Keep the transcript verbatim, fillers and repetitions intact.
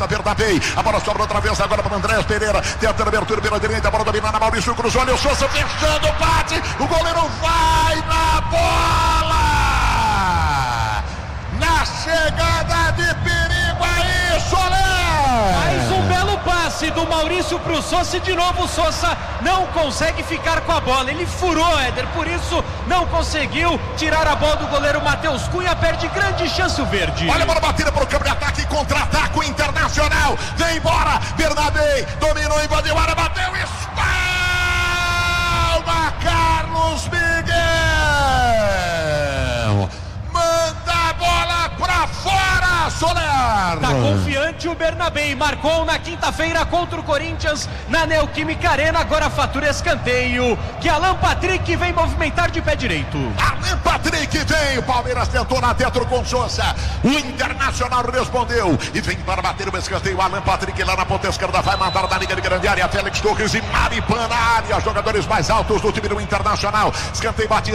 Bernabei, a bola sobra outra vez agora para Andréas Pereira, tenta a abertura pela direita, a bola dominada, Maurício cruzou, olha o Sousa fechando o bate, o goleiro vai na bola, na chegada de perigo aí, Soler! Mais um belo passe do Maurício pro Sousa e de novo o Sousa não consegue ficar com a bola, ele furou, Éder, por isso não conseguiu tirar a bola do goleiro Matheus Cunha, perde grande chance o verde. Olha a bola batida para o campo de ataque, contra-ataque o Internacional, vem embora, Bernabei, dominou, invadiu a área, bateu, espalma, Carlos Miguel, manda a bola pra fora, Soler. Tá confiante o Bernabei, marcou na quinta-feira contra o Corinthians na Neoquímica Arena, agora fatura escanteio, que Alan Patrick vem movimentar de pé direito. Alan Patrick vem, o Palmeiras tentou na dentro com Sousa, o Internacional respondeu e vem para bater o escanteio, Alan Patrick lá na ponta esquerda vai mandar da linha de grande área, Félix Torres e Maripan na área, jogadores mais altos do time do Internacional, escanteio batido.